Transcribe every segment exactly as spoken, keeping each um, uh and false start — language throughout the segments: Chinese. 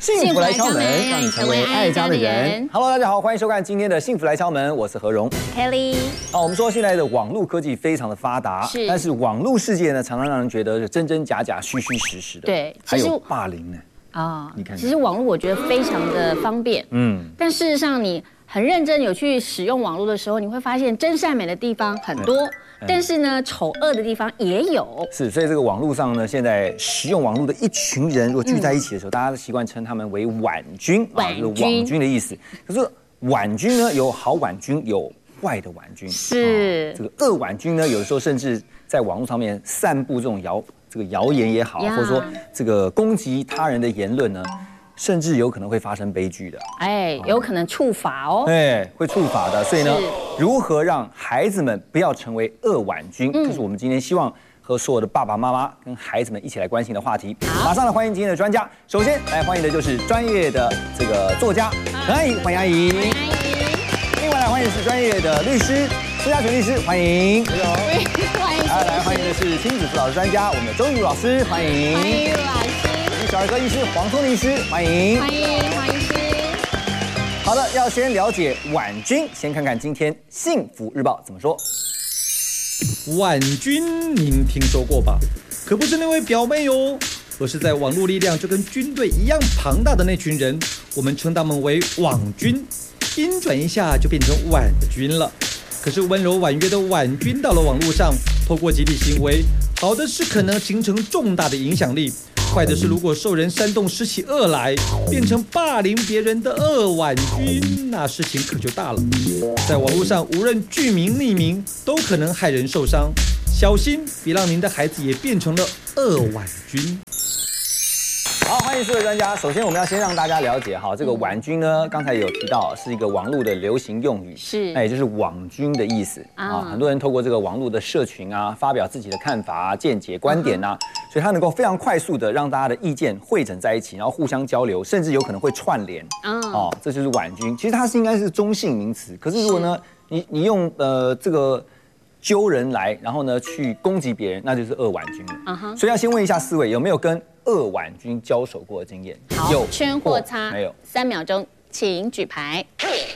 幸福来敲门，让你成为爱家的人。Hello， 大家好，欢迎收看今天的幸福来敲门，我是何荣 Kelly。 好，我们说现在的网络科技非常的发达，是，但是网络世界呢，常常让人觉得是真真假假、虚虚实实的。 对， 还有霸凌呢。 啊，你看，其实网络我觉得非常的方便，嗯，但事实上你很认真有去使用网络的时候，你会发现真善美的地方很多。但是呢，丑恶的地方也有。是， 所以这个网络上呢，现在使用网络的一群人，如果聚在一起的时候，嗯、大家都习惯称他们为网军， 网军， 就是网军的意思。可是网军呢，有好网军，有坏的网军。 是、 哦，这个恶网军呢，有的时候甚至在网络上面散布这种谣这个谣言也好，或者说这个攻击他人的言论呢。甚至有可能会发生悲剧的， 哎，有可能触法哦， 哎，会触法的。所以呢，如何让孩子们不要成为恶网军，这、嗯、是我们今天希望和所有的爸爸妈妈跟孩子们一起来关心的话题。马上来欢迎今天的专家，首先来欢迎的就是专业的这个作家陈阿姨，欢迎阿姨。欢迎阿姨。另外来欢迎的是专业的律师施家全律师，欢迎。 欢迎。 来来欢迎的是亲子辅导的专家，我们的周玉如老师，欢迎。 欢迎老师。 小儿科医师黄聪医师，欢迎， 欢迎黄医师。 好的，要先了解网军，先看看今天《幸福日报》怎么说。 网军您听说过吧？可不是那位表妹哦，而是在网络力量就跟军队一样庞大的那群人，我们称他们为网军，音转一下就变成网军了。可是温柔婉约的网军到了网络上，透过集体行为，好的是可能形成重大的影响力。坏的是，如果受人煽动施起恶来，变成霸凌别人的恶网军，那事情可就大了。在网络上，无论具名匿名，都可能害人受伤，小心别让您的孩子也变成了恶网军。 好，欢迎四位专家。首先，我们要先让大家了解哈，这个网军呢，刚才有提到是一个网络的流行用语， 是， 那也就是网军的意思啊。很多人透过这个网络的社群啊，发表自己的看法啊、见解、观点啊，所以它能够非常快速的让大家的意见汇整在一起，然后互相交流，甚至有可能会串联啊。哦，这就是网军。其实它是应该是中性名词，可是如果呢，你你用呃这个。揪人来，然后呢去攻击别人，那就是恶网军了。Uh-huh. 所以要先问一下四位，有没有跟恶网军交手过的经验？ 好，有圈或叉， 没有。 三秒钟，请举牌。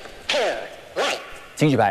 请举牌。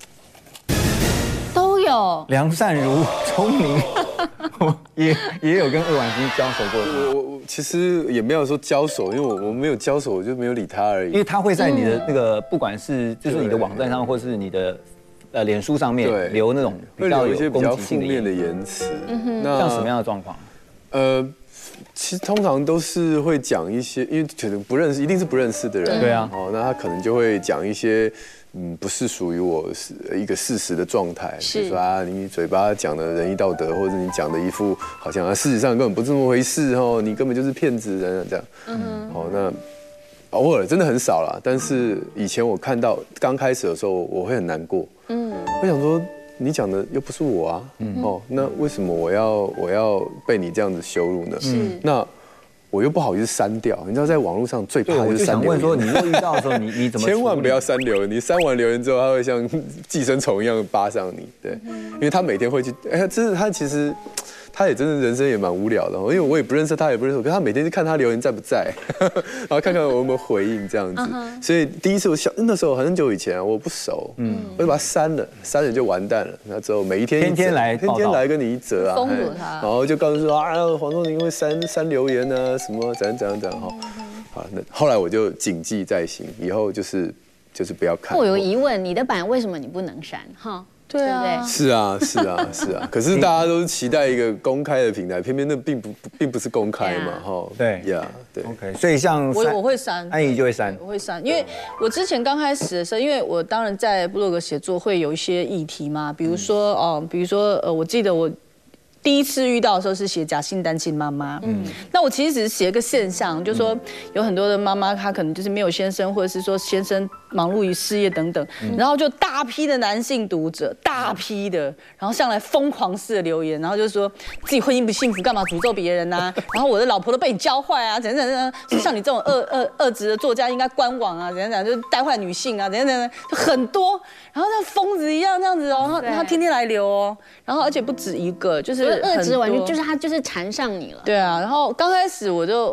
都有。 良善如聪明，也也有跟恶网军交手过。 我我其实也没有说交手，因为我我没有交手，我就没有理他而已。 因为他会在你的那个，不管是就是你的网站上，或是你的。呃，脸书上面留那种比较有一些比较负面的言辞， 嗯、那像什么样的状况？ 呃，其实通常都是会讲一些，因为可能不认识，一定是不认识的人， 对啊， 哦，那他可能就会讲一些，嗯，不是属于我一个事实的状态，比如说啊，你嘴巴讲的仁义道德，或者你讲的一副好像啊，事实上根本不是这么回事哦，你根本就是骗子人这样，嗯哼，哦，那。偶尔真的很少啦，但是以前我看到刚开始的时候，我会很难过。嗯，我想说你讲的又不是我啊，嗯、哦，那为什么我要我要被你这样子羞辱呢？是，那我又不好意思删掉。你知道，在网络上最怕就是删留言。 我就想问说，你若遇到的时候，你你怎么？ 千万不要删留言，你删完留言之后，他会像寄生虫一样扒上你。对，因为他每天会去，哎，这是他其实。他也真的人生也蛮无聊的，因为我也不认识他，也不认识我，可是他每天就看他留言在不在，然后看看我有没有回应这样子。Uh-huh. 所以第一次我小那时候很久以前、啊、我不熟，嗯，我就把他删了，删了就完蛋了。那之后每一天天天来天天来跟你一则啊， 封堵他， 然后就告诉说啊，黄宗宁会删删留言啊，什么怎样怎样怎样哈。好，那后来我就谨记在心，以后就是就是不要看。 我有疑问，你的版为什么你不能删？哈。对啊， 是啊，是啊，是啊。可是大家都是期待一个公开的平台，偏偏那并不并不是公开嘛，哈。 对呀，对。 OK， 所以像我我会删， 安怡就会删， 我会删，因为我之前刚开始的时候，因为我当然在部落格写作会有一些议题嘛，比如说哦，比如说呃，我记得我。第一次遇到的时候是写假性单亲妈妈，嗯，那我其实只是写一个现象，就是说有很多的妈妈她可能就是没有先生，或者是说先生忙碌于事业等等，然后就大批的男性读者，大批的，然后上来疯狂式的留言，然后就说自己婚姻不幸福，干嘛诅咒别人啊？然后我的老婆都被你教坏啊，怎样怎样，像你这种恶恶恶质的作家应该关网啊，怎样怎样，就是带坏女性啊，怎样怎样，就很多，然后像疯子一样这样子哦，然后他天天来留哦，然后而且不止一个，就是。 恶质完全就是他就是缠上你了。 对啊，然后刚开始我就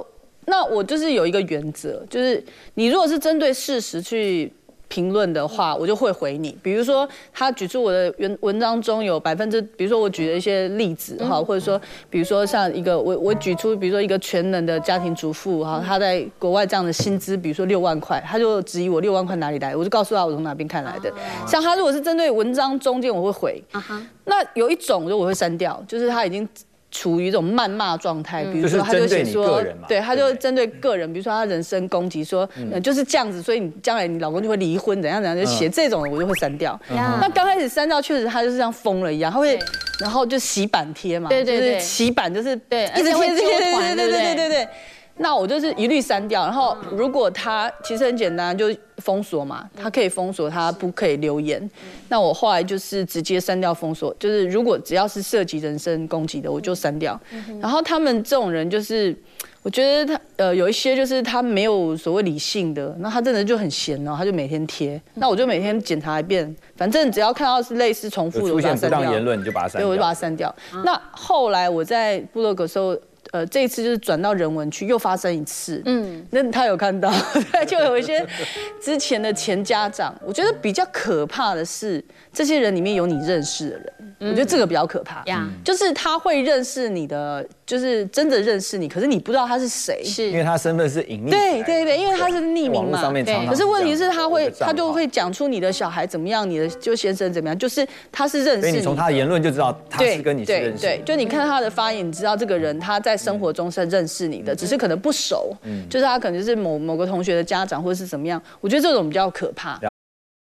那我就是有一个原则，就是你如果是针对事实去评论的话，我就会回你。比如说，他举出我的文文章中有百分之，比如说我举了一些例子哈，或者说，比如说像一个我我举出，比如说一个全能的家庭主妇哈，她在国外这样的薪资，比如说六万块，他就质疑我六万块哪里来，我就告诉他我从哪边看来的。像他如果是针对文章中间，我会回。那有一种就我会删掉，就是他已经处于一种谩骂状态，比如说他就写说，对，他就针对个人，比如说他人身攻击，说就是这样子，所以你将来你老公就会离婚，怎样怎样，就写这种我就会删掉。那刚开始删掉，确实他就是像疯了一样，他会然后就洗版贴嘛， 对对对， 洗版就是对， 一直贴， 对对对对对对对。那我就是一律删掉，然后如果他其实很简单，就封锁嘛，他可以封锁，他不可以留言。那我后来就是直接删掉封锁，就是如果只要是涉及人身攻击的，我就删掉。然后他们这种人就是，我觉得他呃有一些就是他没有所谓理性的，那他真的就很闲哦，他就每天贴，那我就每天检查一遍，反正只要看到是类似重复的， 出现不当言论你就把它删掉， 对，我就把它删掉。那后来我在部落格的时候。呃，这一次就是转到人文去，又发生一次。嗯，那他有看到，对，就有一些之前的前家长，我觉得比较可怕的是，这些人里面有你认识的人，嗯、我觉得这个比较可怕。呀、嗯，就是他会认识你的，就是真的认识你，可是你不知道他是谁， 是因为他身份是隐匿。 对对对，因为他是匿名嘛。 上面常常可是问题是他会，他就会讲出你的小孩怎么样，你的就先生怎么样，就是他是认识你。 所以你从他的言论就知道他是跟你是认识。 对对，就你看他的发言，你知道这个人他在生活中是认识你的，只是可能不熟，就是他可能就是某某个同学的家长或者是怎么样，我觉得这种比较可怕。